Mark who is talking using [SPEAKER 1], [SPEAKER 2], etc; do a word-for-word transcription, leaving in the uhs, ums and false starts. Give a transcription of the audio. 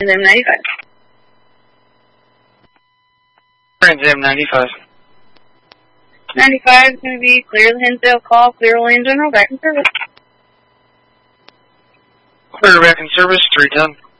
[SPEAKER 1] And then ninety-five.
[SPEAKER 2] Trans Am ninety-five.
[SPEAKER 1] ninety-five is going to be clear the Hinsdale call, clear land general, back in service.
[SPEAKER 2] Clear back in service, three ten.